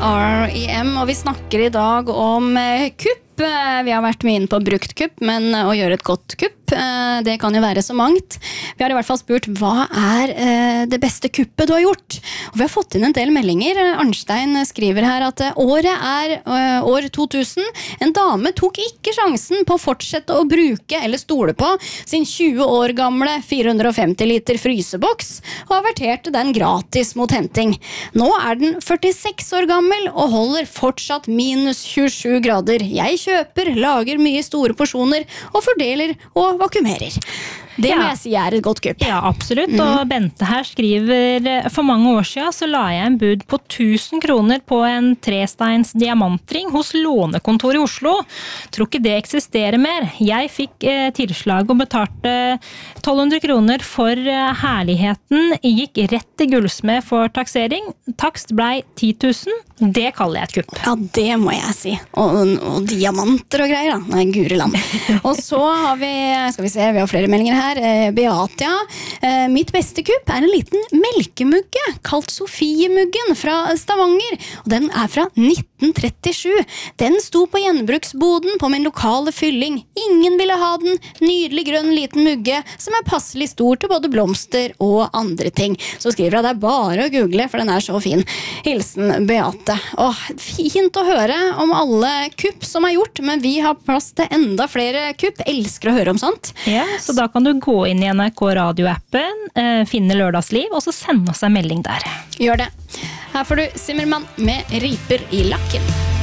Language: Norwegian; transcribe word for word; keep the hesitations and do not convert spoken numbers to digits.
R E M, og vi snakker i dag om kupp. Vi har vært mye inne på brukt kupp, men å gjøre et godt kupp, det kan jo være så mangt. Vi har i hvert fall spurt, hva er det beste kuppet du har gjort? Og vi har fått inn en del meldinger. Arnstein skriver her at året er år to tusen. En dame tok ikke sjansen på å fortsette å bruke eller stole på sin tjue år gamle fire hundre og femti liter fryseboks, og averterte den gratis mot henting. Nå er den førtiseks år gammel og holder fortsatt minus tjuesju grader. Jeg kjøper, lager mye store porsjoner og fordeler og vakuumerer. Det må ja. jeg si er et godt kupp. Ja, absolutt. Mm. Og Bente her skriver, for mange år siden så la jeg en bud på tusen kroner på en tresteins diamantring hos Lånekontoret i Oslo. Tror ikke det eksisterer mer. Jeg fikk eh, tilslag og betalte tolv hundre kroner for eh, herligheten. Gikk rett til gullsmed for taksering. Takst ble ti tusen. Det kaller jeg et kupp. Ja, det må jeg si. Og, og diamanter og greier da. Nei, gure land. Og så har vi, skal vi se, vi har flere meldinger her. Beatia. Mitt beste kupp er en liten melkemugge kalt Sofiemuggen fra Stavanger, og den er fra nitten trettisju. Den sto på gjenbruksboden på min lokale fylling. Ingen ville ha den. Nydelig grønn liten mugge som er passelig stor til både blomster og andre ting. Så skriver jeg det er bare å google, for den er så fin. Hilsen Beate. Åh, fint å høre om alle kupp som er gjort, men vi har plass til enda flere kupp. Elsker å høre om sånt. Ja, så da kan du gå inn i N R K radioappen, finne Lørdagsliv, og så sende oss en melding der. Gjør det. Her får du Zimmermann med Riper i lakken.